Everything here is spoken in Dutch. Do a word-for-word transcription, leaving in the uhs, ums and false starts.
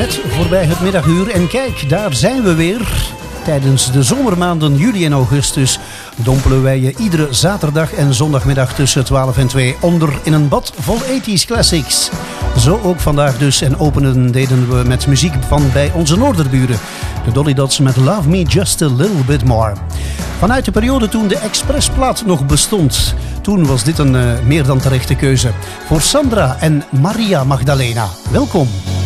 net voorbij het middaguur. En kijk, daar zijn we weer. Tijdens de zomermaanden juli en augustus dompelen wij je iedere zaterdag en zondagmiddag tussen twaalf en twee onder in een bad vol tachtiger classics. Zo ook vandaag dus, en openen deden we met muziek van bij onze noorderburen. De Dolly Dots met Love Me Just a Little Bit More. Vanuit de periode toen de Expressplaat nog bestond. Toen was dit een uh, meer dan terechte keuze voor Sandra en Maria Magdalena. Welkom.